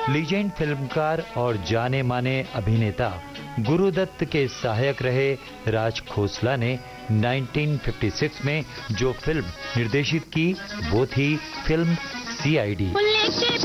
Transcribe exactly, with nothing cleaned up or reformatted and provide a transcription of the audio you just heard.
Legend फिल्मकार और जाने माने अभिनेता गुरुदत्त के सहायक रहे राज खोसला ने उन्नीस सौ छप्पन में जो फिल्म निर्देशित की वो थी फिल्म सी आई डी।